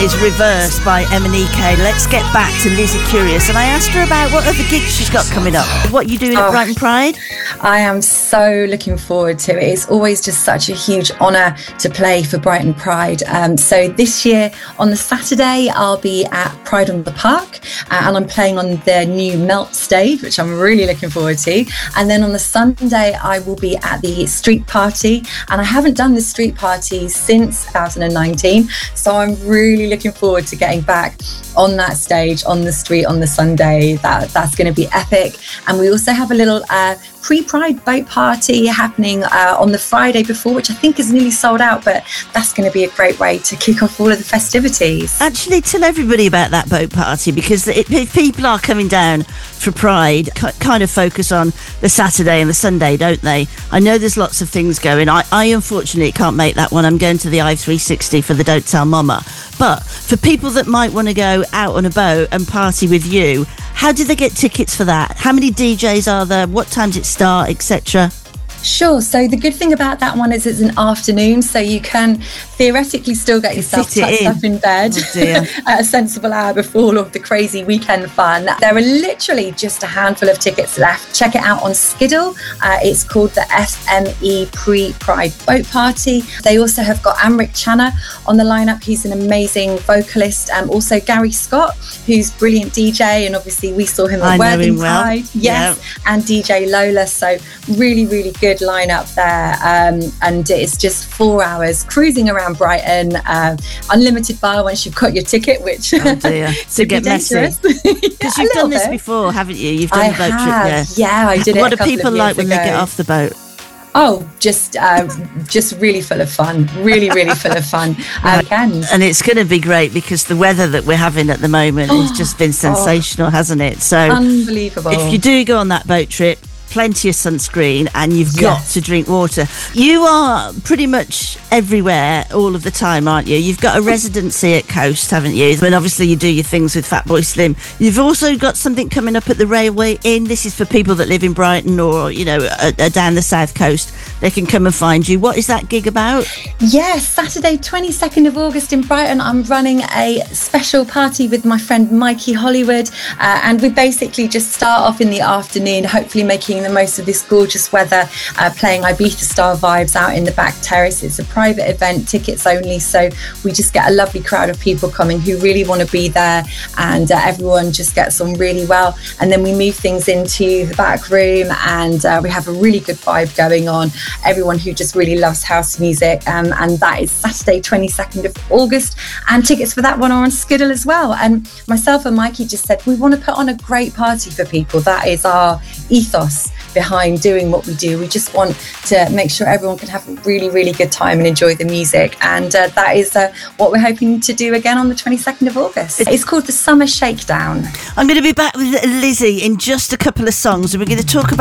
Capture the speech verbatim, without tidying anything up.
is Reverse by Emanike. Let's get back to Lizzie Curious. And I asked her about what other gigs she's got coming up. What you doing at Oh, Brighton Pride? I am so looking forward to it. It's always just such a huge honour to play for Brighton Pride. Um, so this year on the Saturday, I'll be at Pride on the Park uh, and I'm playing on their new Melt stage, which I'm really looking forward to. And then on the Sunday, I will be at the Street Party. And I haven't done the Street Party since two thousand nineteen. So I'm really looking forward to getting back on that stage, on the street on the Sunday. That That's going to be epic. And we also have a little uh, pre-Pride boat party happening uh, on the Friday before, which I think is nearly sold out, but that's going to be a great way to kick off all of the festivities. Actually, tell everybody about that boat party, because it, if people are coming down for Pride, k- kind of focus on the Saturday and the Sunday, don't they? I know there's lots of things going. I, I unfortunately can't make that one. I'm going to the I three sixty for the Don't Tell Mama. But for people that might want to go out on a boat and party with you, how do they get tickets for that? How many D Js are there? What time does it start, et cetera? Sure. So the good thing about that one is it's an afternoon, so you can theoretically still get yourself fit it tucked in. up in bed Oh dear. at a sensible hour before all of the crazy weekend fun. There are literally just a handful of tickets left. Check it out on Skiddle. Uh, it's called the F M E Pre-Pride Boat Party. They also have got Amrik Channa on the lineup. He's an amazing vocalist. Um, also Gary Scott, who's brilliant D J, and obviously we saw him I at know Worthing him well. Pride. Yes, Yeah. and D J Lola. So really, really good lineup there, um, and it's just four hours cruising around Brighton. Uh, unlimited bar once you've got your ticket, which Oh dear. could get be messy. dangerous. Because Yeah, you've a done little this bit. before, haven't you? You've done I the boat have. trip, yeah. Yeah, I did it. What a do couple people of like years when they get ago. off the boat? Oh, just uh, just really full of fun. Really, really full of fun. Uh, weekends. And it's going to be great because the weather that we're having at the moment has just been sensational, hasn't it? So Unbelievable. if you do go on that boat trip, plenty of sunscreen, and you've got Yes. to drink water. You are pretty much everywhere all of the time, aren't you? You've got a residency at Coast, haven't you? And obviously you do your things with Fatboy Slim. You've also got something coming up at the Railway Inn. This is for people that live in Brighton or, you know, uh, uh, down the south coast. They can come and find you. What is that gig about? Yes, Saturday twenty-second of August in Brighton, I'm running a special party with my friend Mikey Hollywood, uh, and we basically just start off in the afternoon, hopefully making the most of this gorgeous weather, uh, playing Ibiza style vibes out in the back terrace. It's a private event, tickets only, so we just get a lovely crowd of people coming who really want to be there, and uh, everyone just gets on really well. And then we move things into the back room, and uh, we have a really good vibe going on. Everyone who just really loves house music, um, and that is Saturday twenty-second of August, and tickets for that one are on Skiddle as well. And myself and Mikey just said we want to put on a great party for people. That is our ethos behind doing what we do. We just want to make sure everyone can have a really, really good time and enjoy the music, and uh, that is uh, what we're hoping to do again on the twenty-second of August. It's called the Summer Shakedown. I'm going to be back with Lizzie in just a couple of songs, and we're going to talk about